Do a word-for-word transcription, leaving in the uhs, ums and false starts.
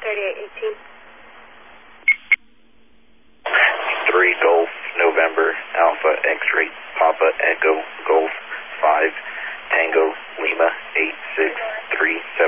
thirty-eight eighteen. three Golf November Alpha X-ray Papa Echo Golf five Tango Lima eight six three seven.